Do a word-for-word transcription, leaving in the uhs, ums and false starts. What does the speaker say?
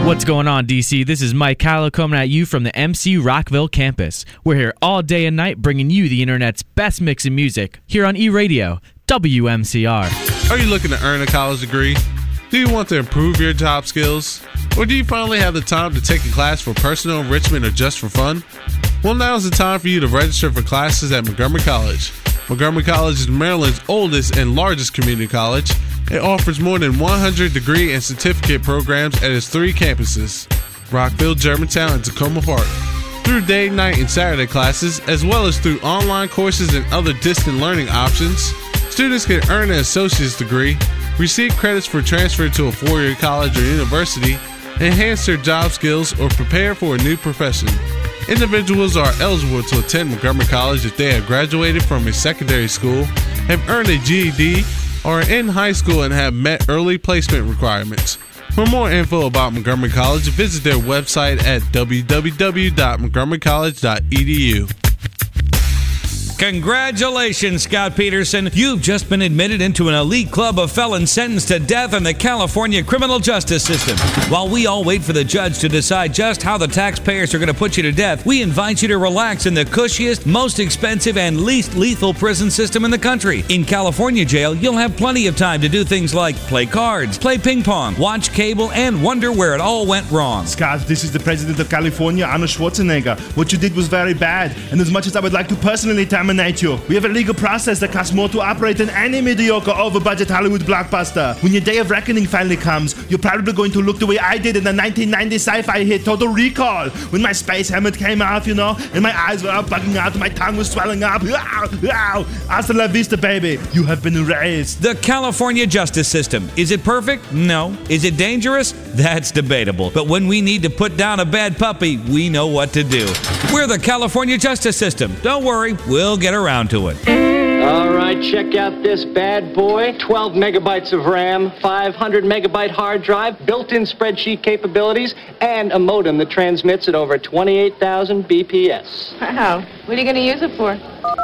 What's going on, D C? This is Mike Callow coming at you from the M C Rockville campus. We're here all day and night bringing you the internet's best mix of music here on E-Radio, W M C R. Are you looking to earn a college degree? Do you want to improve your job skills? Or do you finally have the time to take a class for personal enrichment or just for fun? Well, now's the time for you to register for classes at Montgomery College. Montgomery College is Maryland's oldest and largest community college. It offers more than one hundred degree and certificate programs at its three campuses, Rockville, Germantown, and Tacoma Park. Through day, night, and Saturday classes, as well as through online courses and other distant learning options, students can earn an associate's degree, receive credits for transfer to a four-year college or university, enhance their job skills, or prepare for a new profession. Individuals are eligible to attend Montgomery College if they have graduated from a secondary school, have earned a G E D, or are in high school and have met early placement requirements. For more info about Montgomery College, visit their website at w w w dot montgomery college dot e d u. Congratulations, Scott Peterson. You've just been admitted into an elite club of felons sentenced to death in the California criminal justice system. While we all wait for the judge to decide just how the taxpayers are going to put you to death, we invite you to relax in the cushiest, most expensive, and least lethal prison system in the country. In California jail, you'll have plenty of time to do things like play cards, play ping pong, watch cable, and wonder where it all went wrong. Scott, this is the president of California, Arnold Schwarzenegger. What you did was very bad, and as much as I would like to personally terminate you, we have a legal process that costs more to operate than any mediocre over-budget Hollywood blockbuster. When your day of reckoning finally comes, you're probably going to look the way I did in the nineteen ninety sci-fi hit Total Recall, when my space helmet came off, you know, and my eyes were all bugging out and my tongue was swelling up. Hasta la vista, baby. You have been erased. The California justice system. Is it perfect? No. Is it dangerous? That's debatable. But when we need to put down a bad puppy, we know what to do. We're the California justice system. Don't worry, we'll get around to it. All right, check out this bad boy. twelve megabytes of RAM, five hundred megabyte hard drive, built-in spreadsheet capabilities, and a modem that transmits at over twenty-eight thousand B P S. Wow. What are you going to use it for?